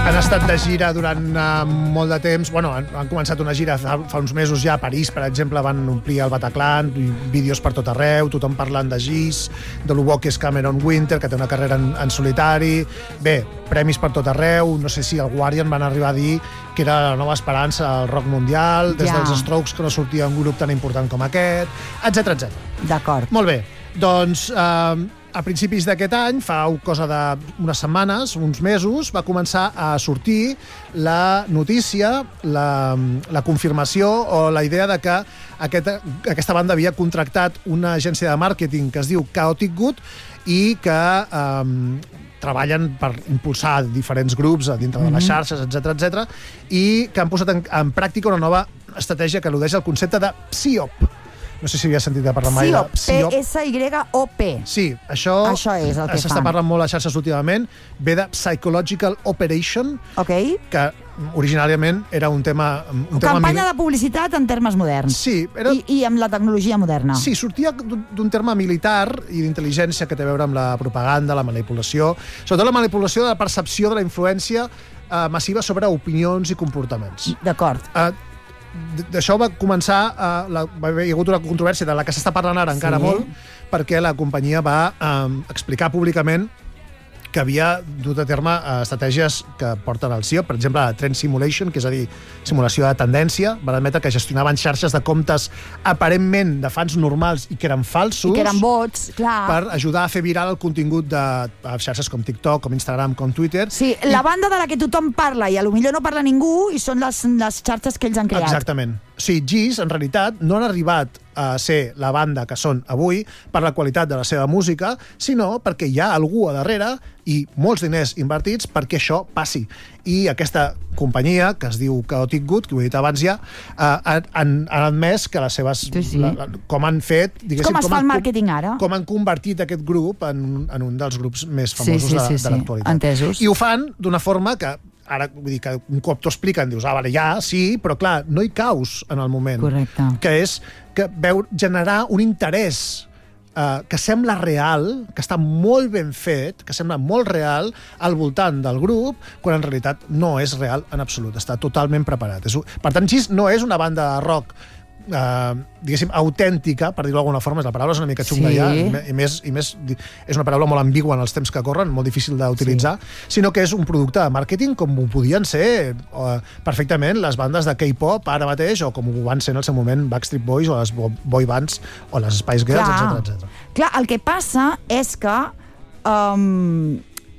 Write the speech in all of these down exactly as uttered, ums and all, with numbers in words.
Han estat de gira durant uh, molt de temps. Bueno, han, han començat una gira fa, fa uns mesos ja a París, per exemple, van omplir el Bataclan, vídeos per tot arreu, tothom parlant de Gis, de lo bo que és Cameron Winter, que té una carrera en, en solitari. Bé, premis per tot arreu. No sé si el Guardian van arribar a dir que era la nova esperança al rock mundial, des ja. dels Strokes, que no sortia un grup tan important com aquest, etcètera, etcètera. D'acord. Molt bé. Doncs... Uh, a principis d'aquest any, fa cosa d'unes setmanes, uns mesos, va començar a sortir la notícia, la, la confirmació o la idea de que aquest, aquesta banda havia contractat una agència de màrqueting que es diu Chaotic Good i que um, treballen per impulsar diferents grups a dintre de les xarxes, etcètera, etcètera, i que han posat en, en pràctica una nova estratègia que al·ludeix al concepte de Psyop. No sé si havia sentit de parlar mai de Psyop. P S Y O P. Sí, això, això és el que s'està fan. parlant molt a xarxes últimament. Ve de Psychological Operation, okay. que originàriament era un tema... Un Campanya tema de publicitat en termes moderns. Sí, era... I, I amb la tecnologia moderna. Sí, sortia d'un terme militar i d'intel·ligència que té a veure amb la propaganda, la manipulació, sobretot la manipulació de la percepció de la influència eh, massiva sobre opinions i comportaments. D'acord. Eh, D'això va començar, uh, la, va haver hi ha hagut una controvèrsia de la que s'està parlant ara encara sí. molt, perquè la companyia va um, explicar públicament que havia dut a terme uh, estratègies que porten al Psyop, per exemple, la Trend Simulation, que és a dir, simulació de tendència, van admetre que gestionaven xarxes de comptes aparentment de fans normals i que eren falsos. I que eren bots, clar. Per ajudar a fer viral el contingut de xarxes com TikTok, com Instagram, com Twitter. Sí, la banda de la que tothom parla i a lo millor no parla ningú i són les, les xarxes que ells han creat. Exactament. O sigui, Gis, en realitat, no han arribat a ser la banda que són avui per la qualitat de la seva música, sinó perquè hi ha algú a darrere i molts diners invertits perquè això passi. I aquesta companyia, que es diu Chaotic Good, que ho he dit abans ja, eh, han, han admès que les seves... Sí, sí. La, la, com han fet... Com es fa el màrqueting ara? Com han convertit aquest grup en, en un dels grups més famosos sí, sí, sí, de, de l'actualitat. Sí. Entesos. I ho fan d'una forma que ara, vull dir, que un cop t'ho expliquen, dius, ah, vale, ja, sí, però clar, no hi caus en el moment. Correcte. Que és que veu generar un interès eh, que sembla real, que està molt ben fet, que sembla molt real al voltant del grup, quan en realitat no és real en absolut, està totalment preparat. És, per tant, Gis no és una banda de rock Uh, diguéssim, autèntica, per dir-ho d'alguna forma, és la paraula és una mica xunga sí. ja, i, i, més, i més és una paraula molt ambigua en els temps que corren, molt difícil d'utilitzar, sí. sinó que és un producte de màrqueting com ho podien ser uh, perfectament les bandes de K-pop ara mateix, o com ho van ser en el seu moment Backstreet Boys, o les boy bands, o les Spice Girls, etcètera, etcètera. Clar, el que passa és que um,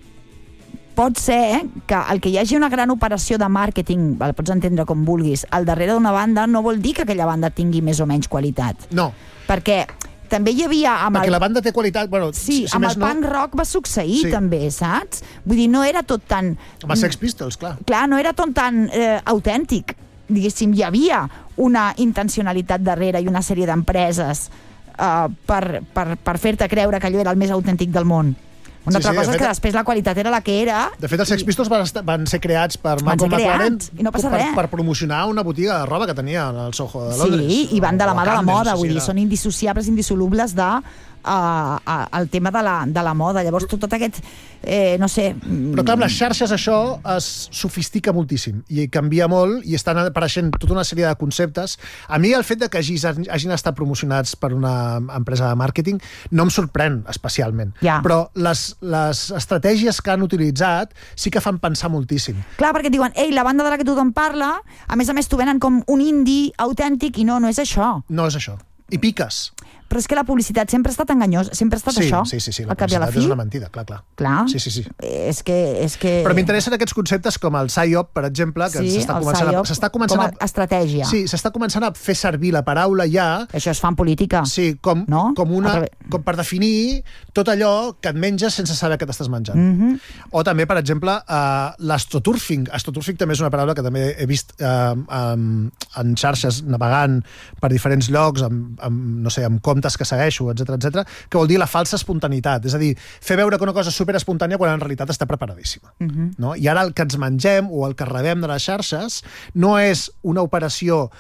pot ser que el que hi hagi una gran operació de màrqueting, el pots entendre com vulguis, al darrere d'una banda no vol dir que aquella banda tingui més o menys qualitat. No. Perquè també hi havia... Amb Perquè el... la banda té qualitat... Bueno, sí, si amb més el no... punk rock va succeir sí. també, saps? Vull dir, no era tot tan... Amb els Sex Pistols, clar. Clar, no era tot tan eh, autèntic. Diguéssim, hi havia una intencionalitat darrere i una sèrie d'empreses eh, per, per, per fer-te creure que allò era el més autèntic del món. Una sí, altra sí, cosa fet, és que després la qualitat era la que era. De fet, els Sex Pistols van, estar, van ser creats per Malcolm McLaren i no passa per, res. per promocionar una botiga de roba que tenia al Soho de Londres. Sí, i van de la mà de la moda, no sé vull si dir, era... són indissociables, indissolubles de uh, uh, el tema de la, de la moda. Llavors, tot, tot aquest, eh, no sé... Però clar, amb les xarxes això es sofistica moltíssim i canvia molt i estan apareixent tota una sèrie de conceptes. A mi el fet de que Gis hagin estat promocionats per una empresa de màrqueting no em sorprèn especialment. Ja. Però les, les estratègies que han utilitzat sí que fan pensar moltíssim. Clar, perquè et diuen, ei, la banda de la que tothom parla, a més a més t'ho venen com un indie autèntic i no, no és això. No és això. I piques. Però és que la publicitat sempre ha estat enganyosa, sempre ha estat sí, això. Sí, sí, sí, la al cap i a la publicitat fi. és una mentida, clar, clar. Clar. Sí, sí, sí. És que... És que... Però m'interessen aquests conceptes com el Psyop, per exemple, que sí, s'està començant, a, s'està començant com a estratègia. Sí, s'està començant a fer servir la paraula ja... Això es fa en política. Sí, com, no? com, una, com per definir tot allò que et menges sense saber què t'estàs menjant. Mm-hmm. O també, per exemple, uh, l'astroturfing. Astroturfing també és una paraula que també he vist uh, um, en xarxes navegant per diferents llocs, amb, amb, no sé, amb comptes que segueixo, etcètera, etcètera, que vol dir la falsa espontaneïtat. És a dir, fer veure que una cosa és superespontània quan en realitat està preparadíssima. Mm-hmm. No? I ara el que ens mengem o el que rebem de les xarxes no és una operació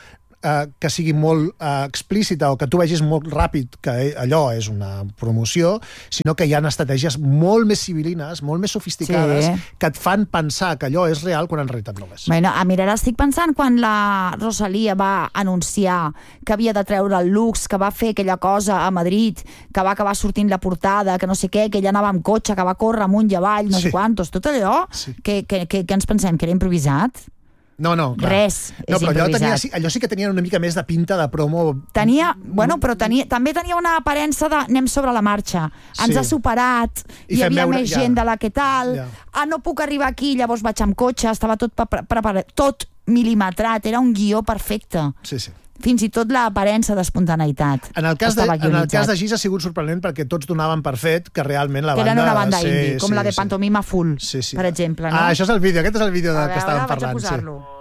eh, que sigui molt eh, explícita o que tu vegis molt ràpid que allò és una promoció, sinó que hi ha estratègies molt més civilines, molt més sofisticades, sí. que et fan pensar que allò és real quan en realitat no és. Bueno, a mirar, estic pensant quan la Rosalía va anunciar que havia de treure el Lux, que va fer aquella cosa a Madrid, que va acabar sortint la portada, que no sé què, que ella anava amb cotxe, que va córrer amunt i avall, no sí. sé quantos, tot allò, sí. que, que, que, que ens pensem que era improvisat. No, no, clar. Res no, és però allò, improvisat. tenia, allò sí que tenia una mica més de pinta de promo. Tenia, bueno, però tenia, també tenia una aparença de anem sobre la marxa. Ens sí. ha superat, I hi havia veure, més ja. gent de la que tal. Ja. Ah, no puc arribar aquí, llavors vaig amb cotxe, estava tot preparat, tot mil·limetrat, era un guió perfecte. Sí, sí. Fins i tot l'aparença d'espontaneïtat. En el cas de, en el cas de Gis ha sigut sorprenent perquè tots donaven per fet que realment la que banda... Que eren una banda sí, indie, com sí, la de sí. Pantomima Full, sí, sí. per exemple. ¿no? Ah, això és el vídeo, aquest és el vídeo de veure, que estàvem vaig parlant. A posar-lo. Sí.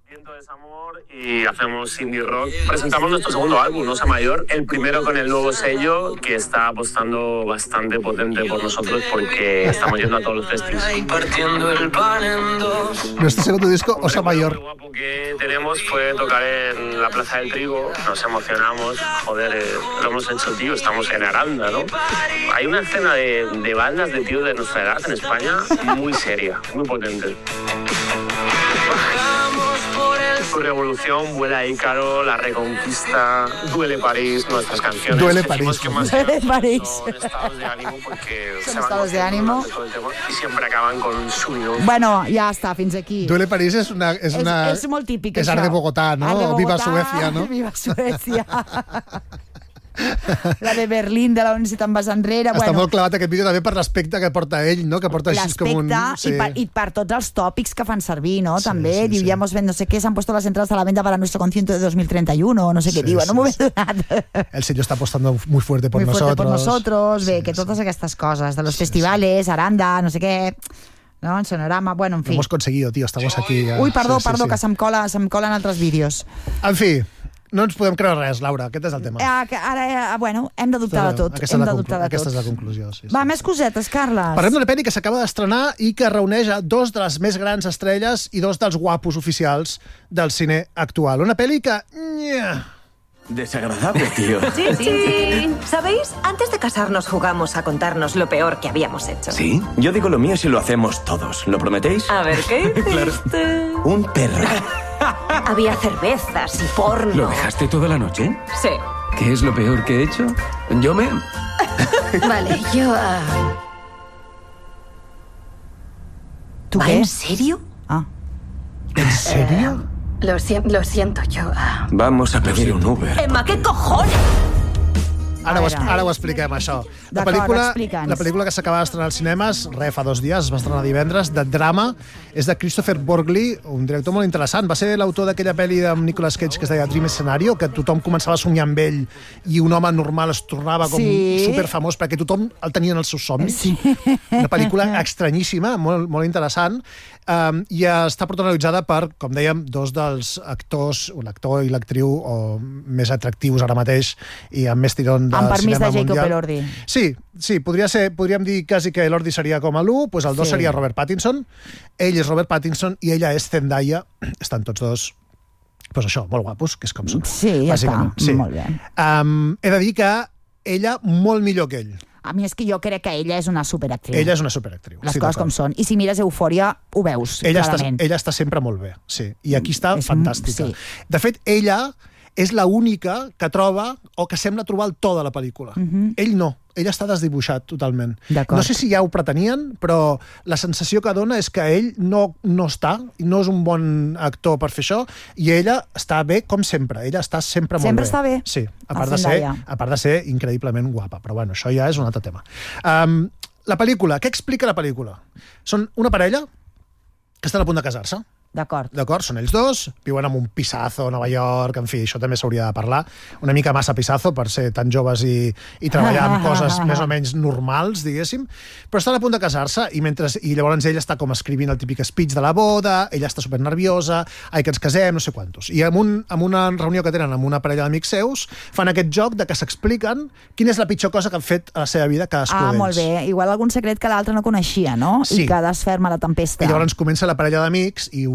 Y hacemos indie rock. Presentamos nuestro segundo álbum, Osa Mayor, el primero con el nuevo sello que está apostando bastante potente por nosotros porque estamos yendo a todos los festivales. Nuestro segundo disco, Osa Mayor. Lo guapo que tenemos fue tocar en la Plaza del Trigo, nos emocionamos, joder, eh, lo hemos hecho, tío, estamos en Aranda, ¿no? Hay una escena de, de bandas de tíos de nuestra edad en España muy seria, muy potente. Su revolución, Vuela Ícaro, La Reconquista, Duele París, nuestras canciones. Duele París. Que más Duele París. Son estados de ánimo porque son se estados de ánimo y siempre acaban con un subidón. Bueno, ja està, fins aquí. Duele París és una... És, una, és, és molt típic, és això. art de Bogotà, no? Art de Bogotà, Viva Suècia, no? Viva Suècia. La de Berlín, de la on si te'n vas enrere. Està bueno, molt clavat aquest vídeo també per l'aspecte que porta ell, no? Que porta així com un... Sí. I, per, i per tots els tòpics que fan servir, no? Sí, també, sí, diu, sí. ja hemos ven, no sé què, s'han puesto las entradas a la venta para nuestro concierto de dos mil treinta y uno, o no sé sí, què diu, sí, no m'ho he sí. donat. El sello està apostando muy fuerte por muy nosotros. Fuerte por nosotros, bé, sí, que totes sí. aquestes coses, de los sí, festivales, sí. Aranda, no sé què... No? En Sonorama, bueno, en fi. Lo hemos conseguido, tío, estamos aquí. Ya. Ui, perdó, sí, sí, perdó, sí. que se'm cola, se'm colen altres vídeos. En fi, no ens podem creure res, Laura, aquest és el tema. Eh, que ara, eh, bueno, hem de dubtar de tot. Aquesta, hem és la, de dubtar de aquesta tot. és la conclusió. Sí, sí, Va, sí. més cosetes, Carles. Parlem d'una pel·li que s'acaba d'estrenar i que reuneix a dos de les més grans estrelles i dos dels guapos oficials del cine actual. Una pel·li que... Desagradable, tío. Sí, sí. ¿Sabéis? Antes de casarnos jugamos a contarnos lo peor que habíamos hecho. ¿Sí? Yo digo lo mío si lo hacemos todos. ¿Lo prometéis? A ver, ¿qué Claro. hiciste? Un perro. Había cervezas y porno. ¿Lo dejaste toda la noche? Sí. ¿Qué es lo peor que he hecho? Yo me... Vale, yo... ah, ¿Tú ¿Va qué? en serio? Ah. ¿En serio? Lo, si- lo siento, yo... ah. Vamos a pedir un Uber. Emma, ¿qué cojones? Ara ho, es- veure. ara ho expliquem, això. La D'acord, pel·lícula, explica'ns. la pel·lícula que s'acaba d'estrenar als cinemes, re, fa dos dies, es va estrenar divendres, de drama, és de Christopher Borgli, un director molt interessant. Va ser l'autor d'aquella pel·li amb Nicolas Cage que es deia Dream Scenario, que tothom començava a somiar amb ell i un home normal es tornava com Sí. superfamós perquè tothom el tenia en els seus somnis. Sí. Una pel·lícula estranyíssima, molt, molt interessant, um, i està protagonitzada per, com dèiem, dos dels actors, l'actor i l'actriu o més atractius ara mateix i amb més tirón del Amb permís cinema de Jacob mundial. Elordi. Sí, sí, podria ser, podríem dir quasi que Elordi seria com a l'u, doncs el dos Sí. seria Robert Pattinson, ell és Robert Pattinson i ella és Zendaya, estan tots dos pues això, molt guapos, que és com són. Sí, ja bàsicament. està, molt bé. Um, he de dir que ella molt millor que ell. A mi és que jo crec que ella és una superactriu. Ella és una superactriu. Les sí, coses d'acord. com són. I si mires Eufòria, ho veus, ella està, clarament. ella està sempre molt bé, sí. I aquí està És- fantàstica. sí. De fet, ella és la única que troba o que sembla trobar el to de la pel·lícula. Mhm. Ell no. Ell està desdibuixat totalment. D'acord. No sé si ja ho pretenien, però la sensació que dona és que ell no, no està, i no és un bon actor per fer això, i ella està bé com sempre. Ella està sempre molt Sempre bé. està bé? Sí, a El part, de ser, Zendaya. a part de ser increïblement guapa. Però bueno, això ja és un altre tema. Um, la pel·lícula, què explica la pel·lícula? Són una parella que estan a punt de casar-se. D'acord. D'acord? Són ells dos, viuen en un pisazo a Nova York, en fi, això també s'hauria de parlar. Una mica massa pisazo per ser tan joves i, i treballar amb coses més o menys normals, diguéssim, però estan a punt de casar-se i, mentre, i llavors ell està com escrivint el típic speech de la boda, ella està super nerviosa, ai, que ens casem, no sé quantos. I en, un, en una reunió que tenen amb una parella d'amics seus, fan aquest joc de que s'expliquen quina és la pitjor cosa que han fet a la seva vida cadascú Ah, d'ells. molt bé. Igual algun secret que l'altre no coneixia, no? Sí. I que desferma la tempesta. I llavors comença la parella d'amics i un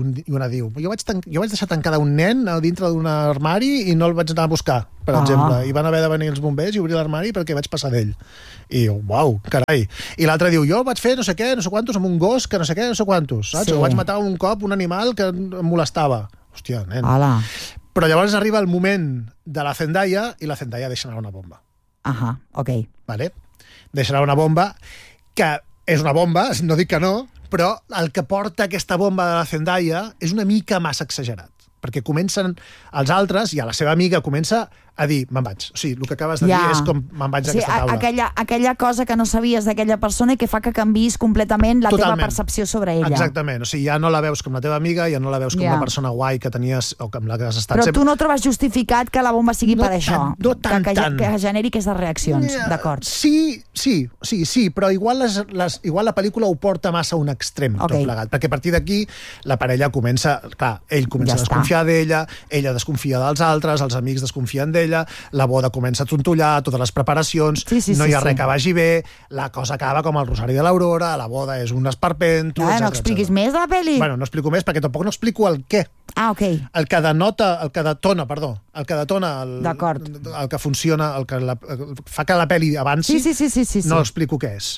un, i una diu, jo vaig, tan, jo vaig deixar tancada un nen a dintre d'un armari i no el vaig anar a buscar, per Ah. exemple, i van haver de venir els bombers i obrir l'armari perquè vaig passar d'ell. I jo, uau, carai. I l'altre diu, jo vaig fer no sé què, no sé quantos, amb un gos que no sé què, no sé quantos, saps? Sí. O vaig matar un cop un animal que em molestava. Hòstia, nen. Hola. Però llavors arriba el moment de la Zendaya i la Zendaya deixa anar una bomba. Ahà, ok. Vale? Deixa anar una bomba que és una bomba, no dic que no, però el que porta aquesta bomba de la Zendaya és una mica massa exagerat, perquè comencen els altres i a la seva amiga comença a dir, me'n vaig. O sigui, el que acabes de Ja. dir és com me'n vaig Sí, d'aquesta a- taula. aquella, aquella cosa que no sabies d'aquella persona i que fa que canviïs completament la Totalment. teva percepció sobre ella. Exactament. O sigui, ja no la veus com la teva amiga, ja no la veus com Ja. la persona guai que tenies o com la que has estat Però sempre. tu no trobes justificat que la bomba sigui No per això, tant, no tant, que, que, tant. que generi aquestes reaccions, Eh, d'acord. Sí, sí, sí, sí, però igual, les, les, igual la pel·lícula ho porta massa a un extrem, Ok. tot plegat, perquè a partir d'aquí la parella comença, clar, ell comença Ja a desconfiar d'ella, ella desconfia dels altres, els amics desconfien d'ella, la boda comença a trontollar, totes les preparacions, Sí, sí, no sí, hi ha res sí. que vagi bé, la cosa acaba com el Rosari de l'Aurora, la boda és un esperpento, No, no etcètera, expliquis etcètera. més de la pel·li. Bueno, no explico més perquè tampoc no explico el què. Ah, ok. El que denota, el que detona, perdó, el que detona el, D'acord. el que funciona, el que la, el fa que la pel·li avanci, Sí, sí, sí, sí, sí, sí. no explico què és.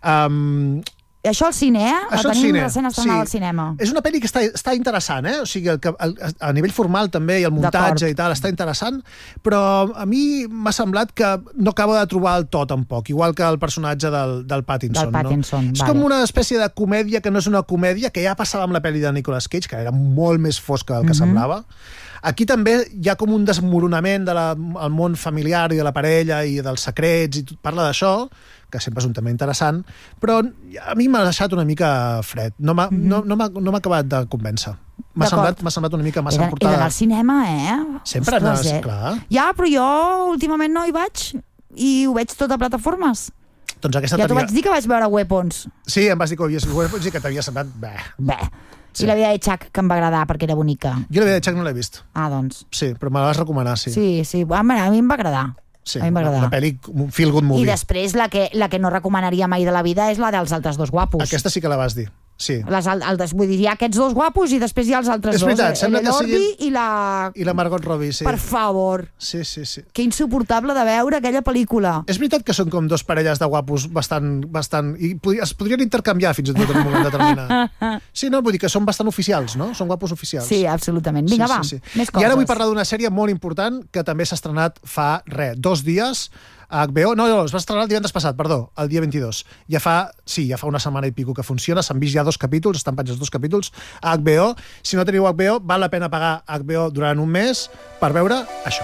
Um, Això al cine, eh? La això al tenim cine, recent estrenada al cinema. És una pel·li que està, està interessant, eh? O sigui, el, que- el, a nivell formal també, i el muntatge D'acord. i tal, està interessant, però a mi m'ha semblat que no acaba de trobar el to tampoc, igual que el personatge del, del Pattinson. Del Pattinson, no? És vale. com una espècie de comèdia que no és una comèdia, que ja passava amb la pel·li de Nicolas Cage, que era molt més fosca del que Mhm. semblava. Aquí també hi ha com un desmoronament del de món familiar i de la parella i dels secrets, i tot parla d'això, que sempre és un tema interessant, però a mi m'ha deixat una mica fred. No m'ha Mhm. no, no m'ha no m'ha acabat de convèncer. M'ha D'acord. semblat, m'ha semblat una mica massa He de- he portada. d'anar al cinema, eh? Sempre Ostres, anaves, eh? clar. Ja, però jo últimament no hi vaig i ho veig tot a plataformes. Doncs aquesta Ja t'ho tenia... vaig dir que vaig veure Weapons. Sí, em vas dir que ho havies vist i que t'havia semblat... Bé. Bé. Sí. I la vida de Chuck, que em va agradar perquè era bonica. Jo la vida de Chuck no l'he vist. Ah, doncs. Sí, però me la vas recomanar, sí. Sí, sí. A mi, a mi em va agradar. sí. A mi em va La, agradar. la pel·li, un feel good movie. I després la que, la que no recomanaria mai de la vida és la dels altres dos guapos. Aquesta sí que la vas dir. Sí. Les al- altres, vull dir, hi ha aquests dos guapos i després hi ha els altres És dos. veritat, eh, sembla el que Lordi sigui- i la... I la Margot Robbie, sí. Per favor. Sí, sí, sí. Que insuportable de veure aquella pel·lícula. És veritat que són com dos parelles de guapos bastant... bastant i pod- es podrien intercanviar fins i tot en un moment determinat. Sí, no? Vull dir que són bastant oficials, no? Són guapos oficials. Sí, absolutament. Vinga, Sí, va, sí, sí. més I coses. ara vull parlar d'una sèrie molt important que també s'ha estrenat fa, res, dos dies a H B O. No, no, es va estrenar el divendres passat, perdó, el dia vint-i-dos. Ja fa, sí, ja fa una setmana i pico que funciona, s'han vist ja dos capítols, estan penjats dos capítols a H B O. Si no teniu H B O, val la pena pagar H B O durant un mes per veure això.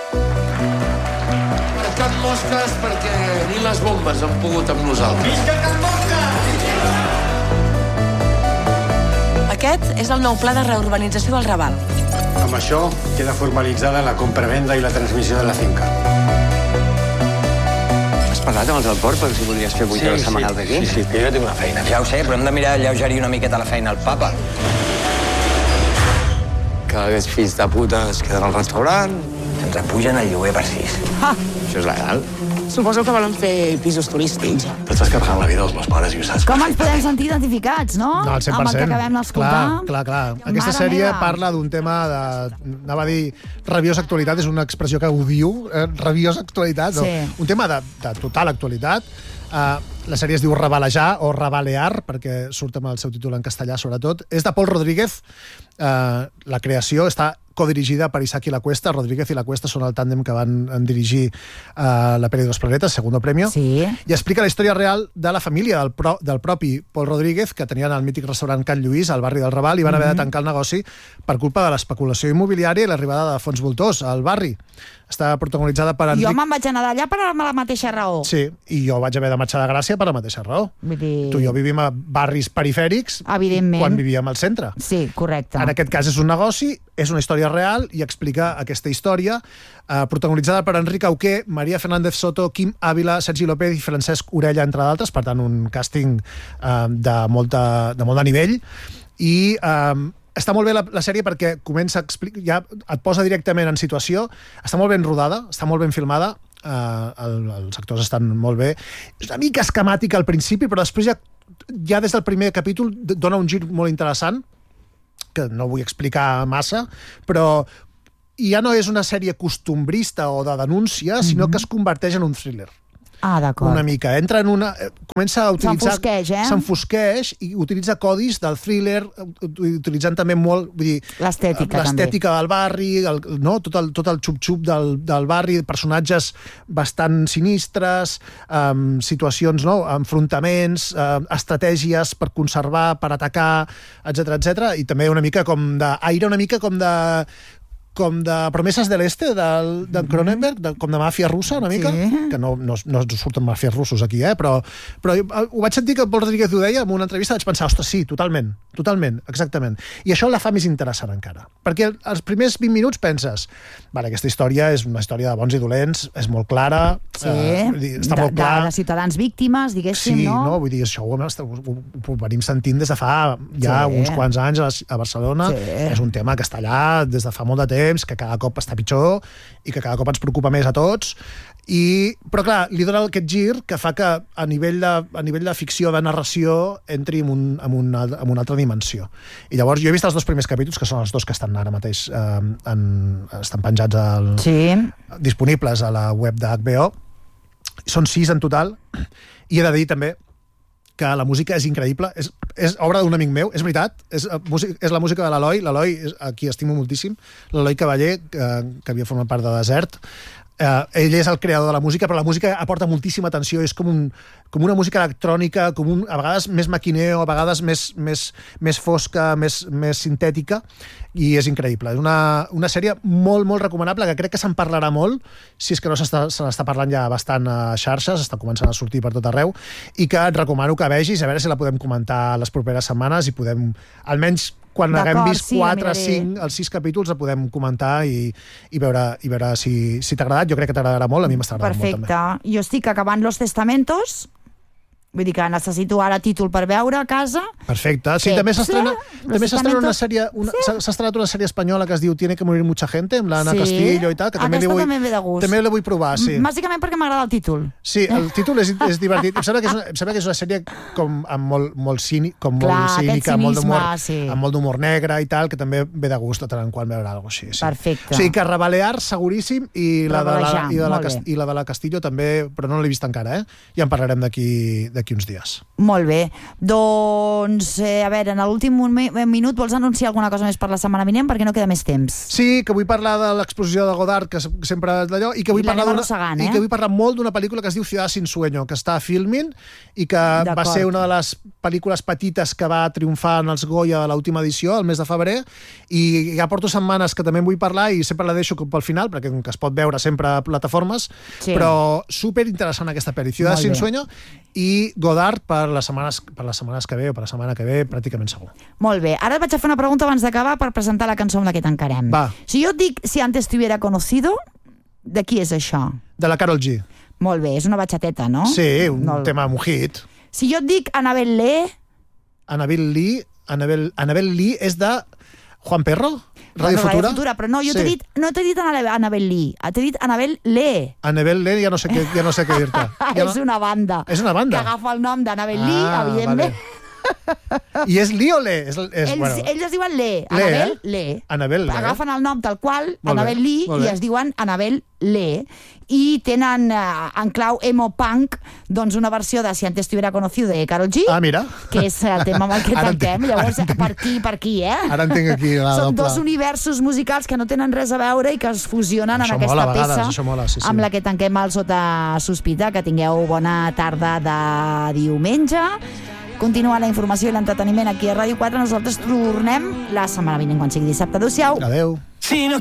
Cap mosques perquè ni les bombes han pogut amb nosaltres. Visca Cap Aquest és el nou pla de reurbanització del Raval. Amb això queda formalitzada la compravenda i la transmissió de la finca. Has parlat amb els del port per si volies fer vuit hores setmanals aquí? Sí, sí, que jo tinc una feina. Ja ho sé, però hem de mirar de lleugerir una miqueta la feina al papa. Que aquests fills de puta es queden al restaurant. Ens apugen el lloguer per sis. Ah, Això és legal. suposo que volen fer pisos turístics. T'estàs carregant la vida dels meus pares i ho saps. Com ens podem sentir identificats, no? No, al cent per cent. Amb el que acabem d'escoltar. Clar, clar, clar. Aquesta Mare sèrie meva. parla d'un tema de... Anava a dir rabiosa actualitat, és una expressió que odio. Eh, rabiosa actualitat, no. Sí. Un tema de, de total actualitat. Uh, la sèrie es diu Rebalejar o Rebalear, perquè surt amb el seu títol en castellà, sobretot. És de Paul Rodríguez. Uh, la creació està codirigida per Isaac i la Cuesta. Rodríguez i la Cuesta són el tàndem que van en dirigir uh, la pel·li Dos Planetes, Segundo Premio. Sí. I explica la història real de la família del, pro, del propi Paul Rodríguez, que tenien el mític restaurant Can Lluís, al barri del Raval, i van haver de tancar el negoci per culpa de l'especulació immobiliària i l'arribada de fons voltors al barri. Està protagonitzada per Enric... Jo me'n vaig anar d'allà per la mateixa raó. Sí, i jo vaig haver de marxar de Gràcia per la mateixa raó. Vull dir... Tu i jo vivim a barris perifèrics Evidentment. quan vivíem al centre. Sí, correcte. En aquest cas és un negoci, és una història real i explica aquesta història, eh, protagonitzada per Enric Auqué, Maria Fernández Soto, Quim Ávila, Sergi López i Francesc Orella, entre d'altres, per tant un càsting eh, de, molta, de molt de nivell. I eh, està molt bé la, la sèrie perquè comença a explicar, ja et posa directament en situació, està molt ben rodada, està molt ben filmada, eh, el, els actors estan molt bé. És una mica esquemàtica al principi, però després ja, ja des del primer capítol dona un gir molt interessant. que no vull explicar massa, però ja no és una sèrie costumbrista o de denúncia, mm-hmm. sinó que es converteix en un thriller. Ah, d'acord. Una mica. Entra en una... Comença a utilitzar... S'enfosqueix, eh? S'enfosqueix i utilitza codis del thriller, utilitzant també molt... Vull dir, l'estètica, l'estètica del barri, el, no? tot, el, tot el xup-xup del, del barri, personatges bastant sinistres, um, situacions, no? Enfrontaments, uh, estratègies per conservar, per atacar, etcètera, etcètera, i també una mica com d'aire, una mica com de... com de Promeses de l'Este, del, del Cronenberg, de, com de màfia russa, una mica, sí. que no, no, no surten màfies russos aquí, eh? però, però ho vaig sentir que Pol Rodríguez ho deia en una entrevista, vaig pensar, ostres, sí, totalment, totalment, exactament. I això la fa més interessant encara, perquè els primers vint minuts penses, vale, aquesta història és una història de bons i dolents, és molt clara, sí. eh, està de, molt clar. De, de ciutadans víctimes, diguéssim, sí, no? no? Vull dir, això ho, ho, ho venim sentint des de fa ja sí. uns quants anys a, a Barcelona, sí. és un tema que està allà des de fa molt de temps, que cada cop està pitjor i que cada cop ens preocupa més a tots, i, però clar, li dona aquest gir que fa que a nivell de, a nivell de ficció, de narració, entri en, un, en, una, en una altra dimensió. I llavors jo he vist els dos primers capítols, que són els dos que estan ara mateix eh, en, estan penjats al, sí. disponibles a la web d'H B O. Són sis en total, i he de dir també que la música és increïble, és, és obra d'un amic meu, és veritat, és, és la música de l'Eloi, l'Eloi, a qui estimo moltíssim, l'Eloi Cavaller, que, que havia format part de Desert. Uh, ell és el creador de la música, però la música aporta moltíssima atenció, és com, un, com una música electrònica, com un, a vegades més maquineo, a vegades més, més, més fosca, més, més sintètica, i és increïble. És una, una sèrie molt, molt recomanable, que crec que se'n parlarà molt, si és que no s'està, se n'està parlant ja bastant a xarxes, està començant a sortir per tot arreu, i que et recomano que vegis, a veure si la podem comentar les properes setmanes, i podem, almenys quan haguem vist sí, quatre, cinc, els sis capítols, la podem comentar i, i veure, i veure si, si t'ha agradat. Jo crec que t'agradarà molt, a mi m'està agradant molt també. Perfecte. Jo estic acabant Los Testamentos, vull dir que necessito ara títol per veure a casa. Perfecte. Sí, sí. també s'estrena sí. també s'estrena una sèrie, una, sí. s'ha estrenat una sèrie espanyola que es diu Tiene que morir mucha gente, amb l'Anna sí. Castillo i tal, que també, li vull, també, ve de gust. també la vull provar, sí. Bàsicament perquè m'agrada el títol. Sí, el títol és, és divertit. Em sembla que és una, em sembla que és una sèrie com amb molt, molt, cínic, com Clar, molt cínica, amb molt d'humor, sí. amb molt d'humor negre i tal, que també ve de gust de tant en quant veure alguna cosa així. Sí. Perfecte. O sigui que Rebalear, seguríssim, i la, de la, i, de la, i la de la Castillo també, però no l'he vist encara, eh? Ja en parlarem d'aquí d'aquí uns dies. Molt bé. Doncs, eh, a veure, en l'últim minut vols anunciar alguna cosa més per la setmana vinent perquè no queda més temps. Sí, que vull parlar de l'exposició de Godard, que sempre és d'allò, i que vull I parlar d'una, eh? i que vull parlar molt d'una pel·lícula que es diu Ciudad sin sueño, que està a Filmin i que va ser una de les pel·lícules petites que va triomfar en els Goya de l'última edició, el mes de febrer, i ja porto setmanes que també en vull parlar i sempre la deixo pel final, perquè es pot veure sempre a plataformes, sí. però super interessant aquesta pel·li. Ciudad sin sueño i Godard per les setmanes, per les setmanes que ve o per la setmana que ve, pràcticament segur. Molt bé. Ara et vaig a fer una pregunta abans d'acabar per presentar la cançó amb la que tancarem. Va. Si jo et dic Si antes te hubiera conocido, de qui és això? De la Karol G. Molt bé, és una batxateta, no? Sí, un no. tema, un hit. Si jo et dic Annabel Lee... Annabel Lee, Annabel, Annabel Lee és de Juan Perro? Radio bueno, Futura? Radio Futura, però no, jo sí. t'he dit, no t'he dit Annabel Lee, t'he dit Annabel Lee. Annabel Lee, ja no sé què, ja no sé què dir-te. Ja és una banda. És una banda? Que agafa el nom d'Annabel Lee, ah, evidentment. Vale. I és Lee o Le? És, és, ells, bueno. ells es diuen Le. Le, Annabel eh? Le. Annabel Le. Agafen el nom tal qual, molt Annabel bé, Lee, i es diuen Annabel Le. I tenen uh, en clau emo-punk doncs una versió de Si antes te hubiera conocido de Karol G, ah, mira. que és el tema amb el que tanquem. Llavors, per aquí, per aquí, eh? Ara entenc aquí la Són doble. dos universos musicals que no tenen res a veure i que es fusionen això en aquesta mola, peça vegades, això mola, sí, sí. amb la que tanquem el Sota Sospita. Que tingueu bona tarda de diumenge. Continua la informació i l'entreteniment aquí a Ràdio quatre. Nosaltres tornem la setmana vinent quan sigui dissabte. Adéu-siau. Adéu. Si no